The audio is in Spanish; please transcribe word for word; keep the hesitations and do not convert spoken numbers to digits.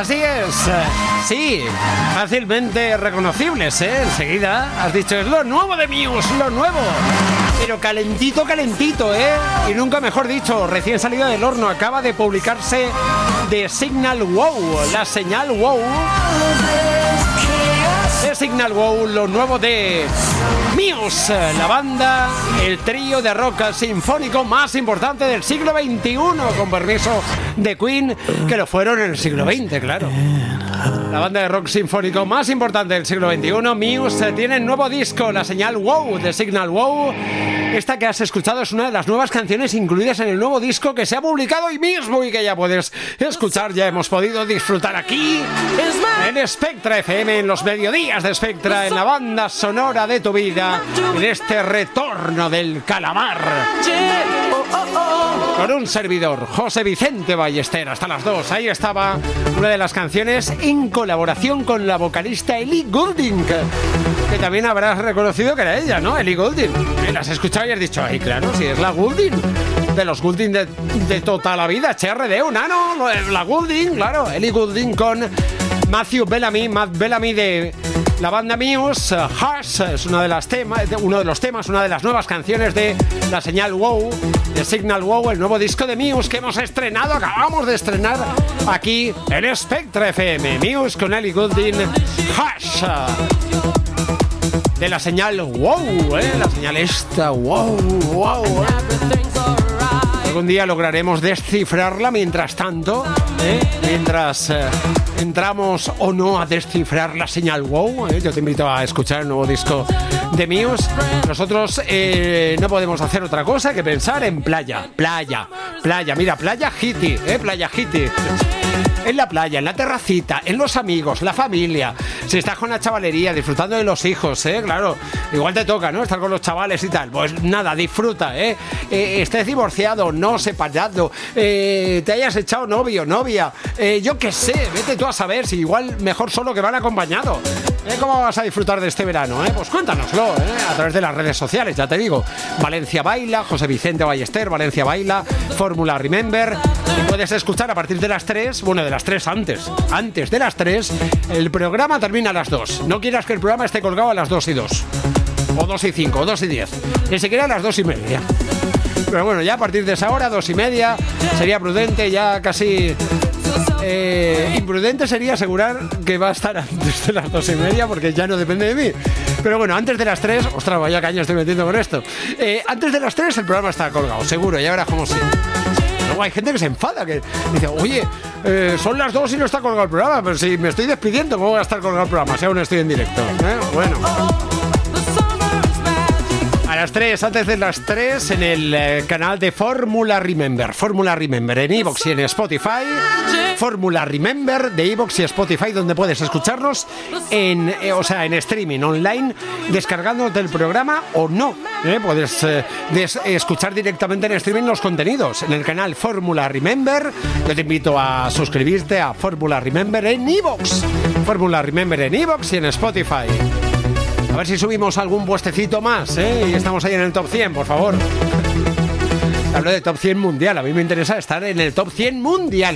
así es. Sí, fácilmente reconocibles, ¿eh? Enseguida has dicho, es lo nuevo de Muse, lo nuevo. Pero calentito, calentito, ¿eh? Y nunca mejor dicho, recién salida del horno, acaba de publicarse The Signal Wow, la señal wow. The Signal Wow, lo nuevo de Muse, la banda, el trío de rock sinfónico más importante del siglo veintiuno, con permiso de Queen, que lo fueron en el siglo veinte, claro. La banda de rock sinfónico más importante del siglo veintiuno, Muse, tiene nuevo disco, la señal wow, The Signal Wow. Esta que has escuchado es una de las nuevas canciones incluidas en el nuevo disco que se ha publicado hoy mismo y que ya puedes escuchar, ya hemos podido disfrutar aquí en Spectra F M, en los mediodías de Spectra, en la banda sonora de tu vida, en este retorno del calamar. Con un servidor, José Vicente Ballester, hasta las dos. Ahí estaba una de las canciones en colaboración con la vocalista Ellie Goulding, que, que también habrás reconocido que era ella, ¿no? Ellie Goulding. ¿La has escuchado y has dicho, ay, claro, sí, es la Goulding, de los Goulding de, de toda la vida, H R D, una, ¿no? La Goulding, claro, Ellie Goulding con Matthew Bellamy, Matt Bellamy de la banda Muse. uh, Hush es una de las temas, uno de los temas, una de las nuevas canciones de la señal wow, de Signal Wow, el nuevo disco de Muse que hemos estrenado, acabamos de estrenar aquí en Spectra F M. Muse con Ellie Goulding, Hush, de la señal wow, ¿eh? La señal esta, wow, wow, ¿eh? Algún día lograremos descifrarla, mientras tanto, ¿eh? Mientras eh, entramos o no a descifrar la señal wow, ¿eh? Yo te invito a escuchar el nuevo disco de Muse. Nosotros eh, no podemos hacer otra cosa que pensar en playa, playa, playa, mira, playa Hiti, ¿eh? Playa Hiti. En la playa, en la terracita, en los amigos, la familia. Si estás con la chavalería, disfrutando de los hijos, ¿eh? Claro, igual te toca, ¿no? Estar con los chavales y tal. Pues nada, disfruta, ¿eh? eh estés divorciado, no separado, eh, te hayas echado novio, novia, eh, yo qué sé, vete tú a saber si igual mejor solo que van acompañado. ¿Eh? ¿Cómo vas a disfrutar de este verano? ¿Eh? Pues cuéntanoslo, ¿eh? A través de las redes sociales, ya te digo. Valencia Baila, José Vicente Ballester, Valencia Baila, Fórmula Remember. Y puedes escuchar a partir de las tres, bueno, de las tres antes, antes de las tres, el programa termina a las dos. No quieras que el programa esté colgado a las dos y dos, o dos y cinco, o dos y diez, ni siquiera a las dos y media. Pero bueno, ya a partir de esa hora, dos y media, sería prudente, ya casi... Eh, imprudente sería asegurar que va a estar antes de las dos y media, porque ya no depende de mí. Pero bueno, antes de las tres, ostras, vaya caña estoy metiendo con esto. Eh, antes de las tres el programa está colgado, seguro, ya verás cómo sí. Luego hay gente que se enfada, que dice, oye, eh, son las dos y no está colgado el programa, pero si me estoy despidiendo, ¿cómo va a estar colgado el programa si aún estoy en directo? ¿Eh? Bueno. A las tres, antes de las tres, en el eh, canal de Fórmula Remember. Fórmula Remember en iVoox y en Spotify. Fórmula Remember de iVoox y Spotify, donde puedes escucharnos en, eh, o sea, en streaming online, descargándote el programa o no. ¿eh? Puedes eh, des- escuchar directamente en streaming los contenidos en el canal Fórmula Remember. Yo te invito a suscribirte a Fórmula Remember en iVoox. Fórmula Remember en iVoox y en Spotify. A ver si subimos algún puestecito más, ¿eh? Y estamos ahí en el top cien, por favor. Hablo de top cien mundial, a mí me interesa estar en el top cien mundial.